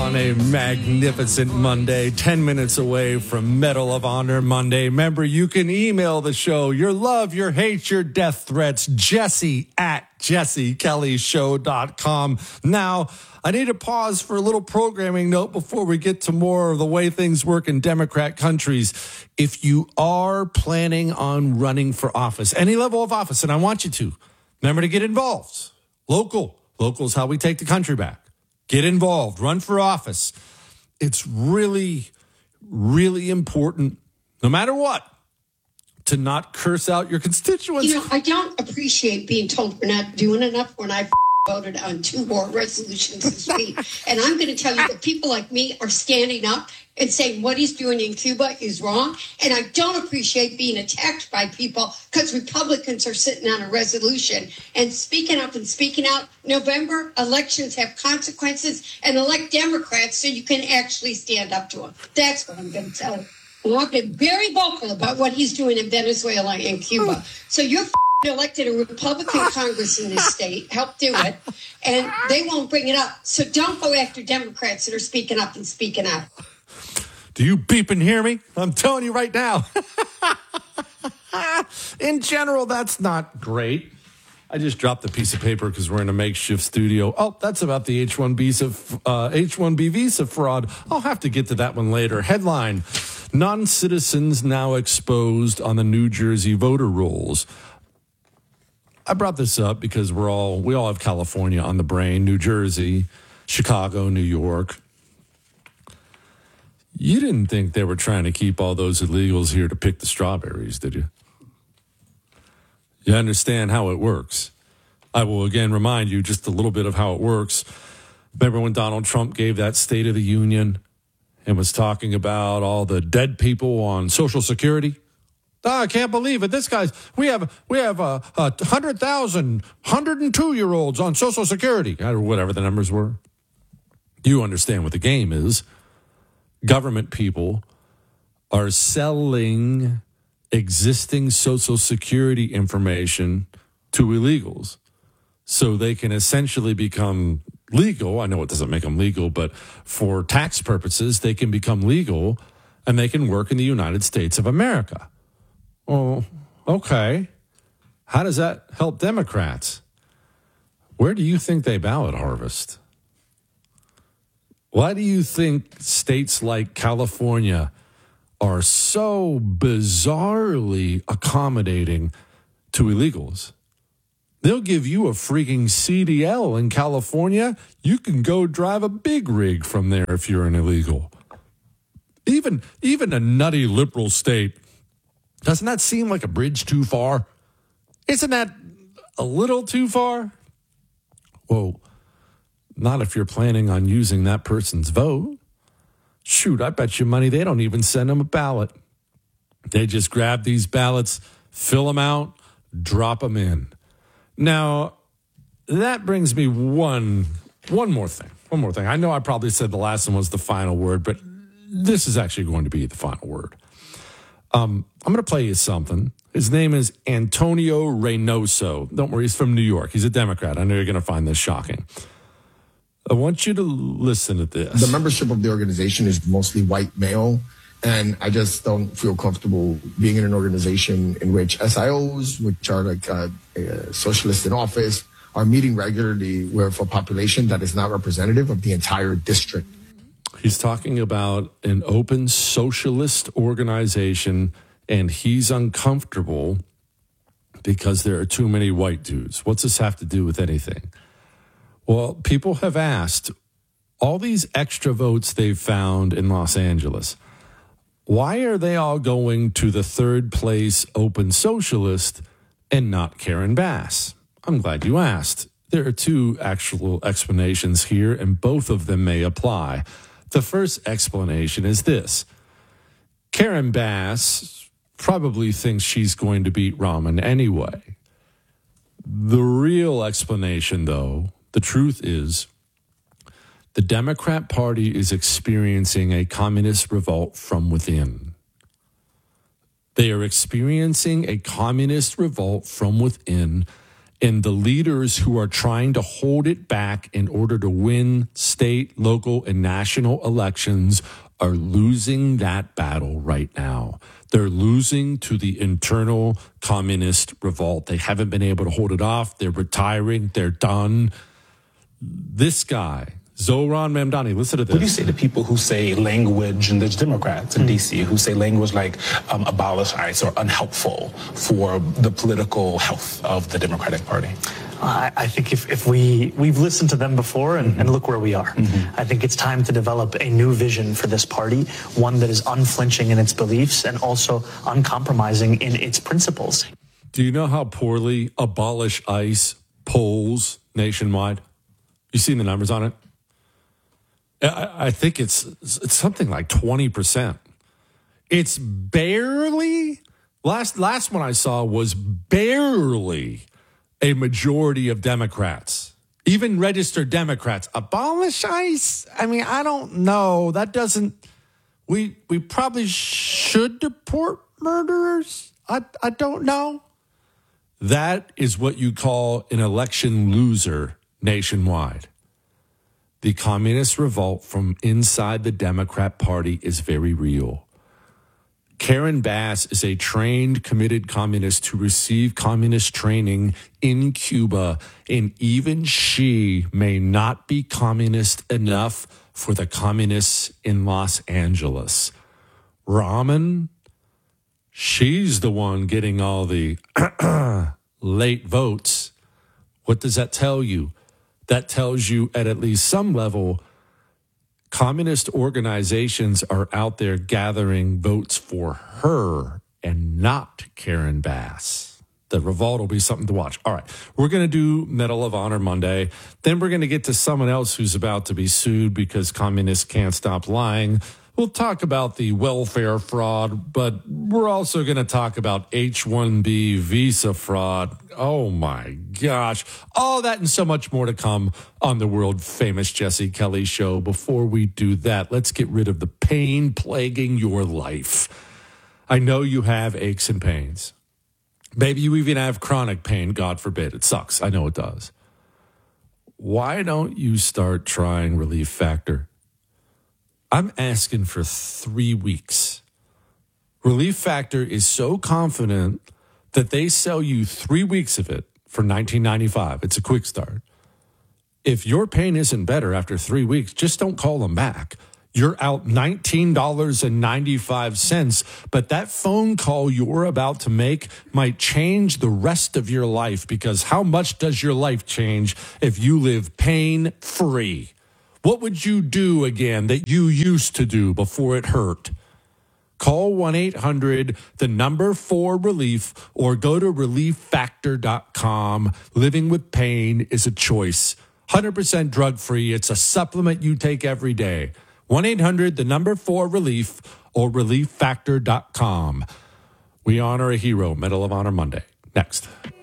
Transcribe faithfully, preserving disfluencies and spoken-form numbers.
on a magnificent Monday, ten minutes away from Medal of Honor Monday. Remember, you can email the show your love, your hate, your death threats, Jesse at jesse kelly show dot com. Now, I need to pause for a little programming note before we get to more of the way things work in Democrat countries. If you are planning on running for office, any level of office, and I want you to, remember to get involved. Local. Local is how we take the country back. Get involved. Run for office. It's really, really important, no matter what, to not curse out your constituents. You know, I don't appreciate being told we're not doing enough when I voted on two war resolutions this week. And I'm going to tell you that people like me are standing up and saying what he's doing in Cuba is wrong. And I don't appreciate being attacked by people because Republicans are sitting on a resolution and speaking up and speaking out. November elections have consequences, and elect Democrats so you can actually stand up to them. That's what I'm going to tell you. And I've been very vocal about what he's doing in Venezuela and Cuba. So you're elected a Republican Congress in this state, help do it, and they won't bring it up. So don't go after Democrats that are speaking up and speaking out. Do you beep and hear me? I'm telling you right now. In general, that's not great. I just dropped a piece of paper because we're in a makeshift studio. Oh, that's about the H one B visa, uh, H one B visa fraud. I'll have to get to that one later. Headline, non-citizens now exposed on the New Jersey voter rolls. I brought this up because we're all we all have California on the brain, New Jersey, Chicago, New York. You didn't think they were trying to keep all those illegals here to pick the strawberries, did you? You understand how it works. I will again remind you just a little bit of how it works. Remember when Donald Trump gave that State of the Union and was talking about all the dead people on Social Security? Oh, I can't believe it. This guy's, we have, we have uh, uh, one hundred thousand, one hundred two year olds on Social Security, or whatever the numbers were. You understand what the game is. Government people are selling existing Social Security information to illegals so they can essentially become legal. I know it doesn't make them legal, but for tax purposes, they can become legal and they can work in the United States of America. Oh, okay. How does that help Democrats? Where do you think they ballot harvest? Why do you think states like California are so bizarrely accommodating to illegals? They'll give you a freaking C D L in California. You can go drive a big rig from there if you're an illegal. Even, even a nutty liberal state. Doesn't that seem like a bridge too far? Isn't that a little too far? Whoa, not if you're planning on using that person's vote. Shoot, I bet you money they don't even send them a ballot. They just grab these ballots, fill them out, drop them in. Now, that brings me one, one more thing. One more thing. I know I probably said the last one was the final word, but this is actually going to be the final word. Um, I'm going to play you something. His name is Antonio Reynoso. Don't worry, he's from New York. He's a Democrat. I know you're going to find this shocking. I want you to listen to this. The membership of the organization is mostly white male, and I just don't feel comfortable being in an organization in which S I Os, which are like uh, uh, socialists in office, are meeting regularly with a population that is not representative of the entire district. He's talking about an open socialist organization, and he's uncomfortable because there are too many white dudes. What's this have to do with anything? Well, people have asked, all these extra votes they've found in Los Angeles, why are they all going to the third place open socialist and not Karen Bass? I'm glad you asked. There are two actual explanations here, and both of them may apply. The first explanation is this. Karen Bass probably thinks she's going to beat Rahman anyway. The real explanation, though, the truth is, the Democrat Party is experiencing a communist revolt from within. They are experiencing a communist revolt from within, And the leaders who are trying to hold it back in order to win state, local, and national elections are losing that battle right now. They're losing to the internal communist revolt. They haven't been able to hold it off. They're retiring. They're done. This guy, Zohran Mamdani, listen to this. What do you say to people who say language, and there's Democrats in D C who say language like um, abolish ICE or unhelpful for the political health of the Democratic Party? Uh, I think if, if we, we've listened to them before and, mm-hmm. and look where we are. Mm-hmm. I think it's time to develop a new vision for this party, one that is unflinching in its beliefs and also uncompromising in its principles. Do you know how poorly Abolish ICE polls nationwide? You seen the numbers on it? I, I think it's, it's something like twenty percent. It's barely, last, last one I saw was barely a majority of Democrats, even registered Democrats. Abolish ICE? I mean, I don't know. That doesn't, we we probably should deport murderers? I, I don't know. That is what you call an election loser nationwide. The communist revolt from inside the Democrat Party is very real. Karen Bass is a trained, committed communist who received communist training in Cuba, and even she may not be communist enough for the communists in Los Angeles. Rahman, she's the one getting all the late votes. What does that tell you? That tells you at at least some level, communist organizations are out there gathering votes for her and not Karen Bass. The revolt will be something to watch. All right, we're going to do Medal of Honor Monday. Then we're going to get to someone else who's about to be sued because communists can't stop lying. We'll talk about the welfare fraud, but we're also going to talk about H one B visa fraud. Oh, my gosh. All that and so much more to come on the world-famous Jesse Kelly Show. Before we do that, let's get rid of the pain plaguing your life. I know you have aches and pains. Maybe you even have chronic pain, God forbid. It sucks. I know it does. Why don't you start trying Relief Factor? I'm asking for three weeks. Relief Factor is so confident that they sell you three weeks of it for nineteen ninety-five dollars. It's a quick start. If your pain isn't better after three weeks, just don't call them back. You're out nineteen dollars and ninety-five cents, but that phone call you're about to make might change the rest of your life, because how much does your life change if you live pain-free? What would you do again that you used to do before it hurt? Call one eight hundred, the number four relief, or go to relief factor dot com. Living with pain is a choice. one hundred percent drug-free. It's a supplement you take every day. one eight hundred, the number four relief, or relief factor dot com. We honor a hero. Medal of Honor Monday. Next.